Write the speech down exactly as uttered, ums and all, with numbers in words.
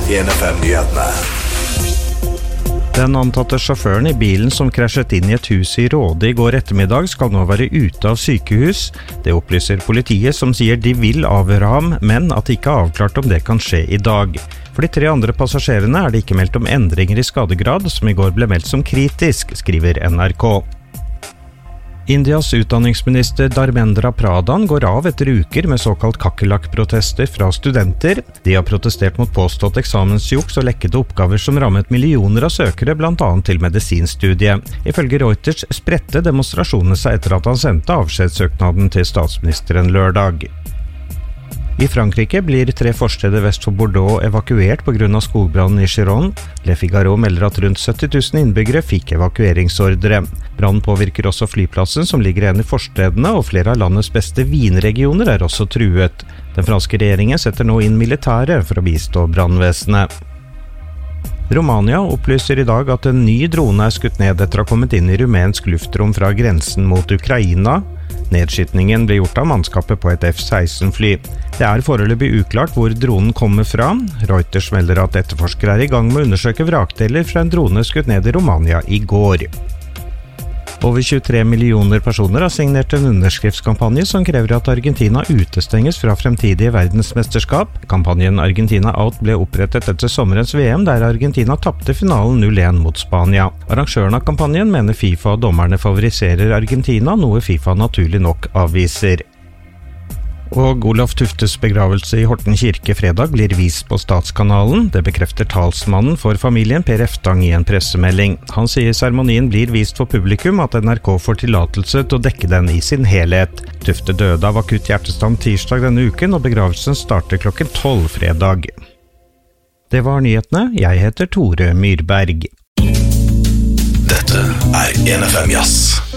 en F M-nyhetene. Den antatte sjåføren i bilen som krasjet inn i et hus i Råde i går ettermiddag skal nå være ute av sykehus. Det opplyser politiet som sier de vil avhøre ham, men at det ikke er avklart om det kan skje i dag. For de tre andre passasjerene er det ikke meldt om endringer i skadegrad, som i går ble meldt som kritisk, skriver N R K. Indias utdanningsminister Dharmendra Pradhan går av etter uker med såkalt kakerlakk-protester fra studenter. De har protestert mot påstått eksamensjuks og lekkede oppgaver som rammet millioner av søkere, blant annet til medisinstudiet. Ifølge Reuters spredte demonstrasjonene seg etter at han sendte avskjedssøknaden til statsministeren lørdag. I Frankrike blir tre forsteder vest for Bordeaux evakuert på grunn av skogbrannen i Gironde. Le Figaro melder at rundt sytti tusen innbyggere fikk evakueringsordre. Brannen påvirker også flyplassen som ligger igjen i forstedene, og flere av landets beste vinregioner er også truet. Den franske regjeringen setter nå inn militære for å bistå brannvesenet. Romania opplyser i dag at en ny drone er skutt ned etter å ha kommet inn i rumensk luftrom fra grensen mot Ukraina. Nedskytningen ble gjort av mannskapet på et F seksten fly. Det er foreløpig uklart hvor dronen kommer fra. Reuters melder at etterforskere er i gang med å undersøke vrakdeler fra en drone skutt ned i Romania i går. Over tjuetre millioner personer har signert en underskriftskampanje som krever at Argentina utestenges fra fremtidige verdensmesterskap. Kampanjen Argentina Out ble opprettet etter sommerens V M, der Argentina tapte finalen null én mot Spania. Arrangøren av kampanjen mener FIFA og dommerne favoriserer Argentina, noe FIFA naturlig nok avviser. Og Olav Tuftes begravelse i Horten kirke fredag blir vist på Statskanalen. Det bekrefter talsmannen for familien Per Eftang i en pressemelding. Han sier seremonien blir vist for publikum, at N R K får tillatelse til å dekke den i sin helhet. Tufte døde av akutt hjertestand tirsdag denne uken, og begravelsen starter klokken tolv fredag. Det var nyhetene. Jeg heter Tore Myrberg. Dette er en F M Jazz.